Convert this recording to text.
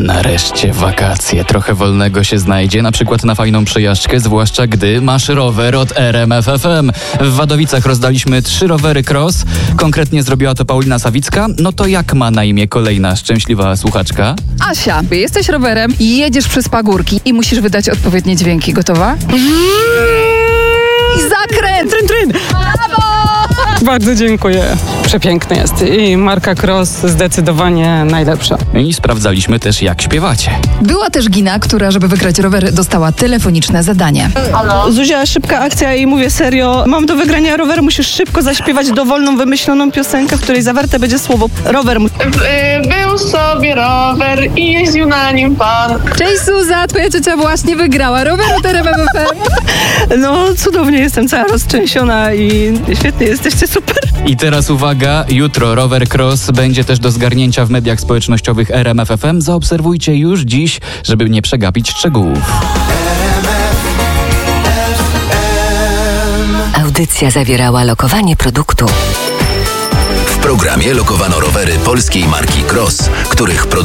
Nareszcie wakacje. Trochę wolnego się znajdzie, na przykład na fajną przejażdżkę, zwłaszcza gdy masz rower od RMF FM. W Wadowicach rozdaliśmy 3 rowery cross. Konkretnie zrobiła to Paulina Sawicka. No to jak ma na imię kolejna szczęśliwa słuchaczka? Asia, jesteś rowerem i jedziesz przez pagórki i musisz wydać odpowiednie dźwięki. Gotowa? I zakręt! Tryn! Brawo! Bardzo dziękuję. Przepiękny jest i marka Cross zdecydowanie najlepsza. I sprawdzaliśmy też, jak śpiewacie. Była też Gina, która, żeby wygrać rower, dostała telefoniczne zadanie. Zuzia, szybka akcja i mówię serio, mam do wygrania rower, musisz szybko zaśpiewać dowolną, wymyśloną piosenkę, w której zawarte będzie słowo rower. Był sobie rower i jeździł na nim pan. Cześć Zuza, twoja ciocia właśnie wygrała rower od RMF FM. No cudownie, jestem cała roztrzęsiona i świetnie, jesteście super. I teraz uwaga, jutro rower cross będzie też do zgarnięcia w mediach społecznościowych RMF FM. Zaobserwujcie już dziś, żeby nie przegapić szczegółów. Audycja zawierała lokowanie produktu. W programie lokowano rowery polskiej marki Cross, których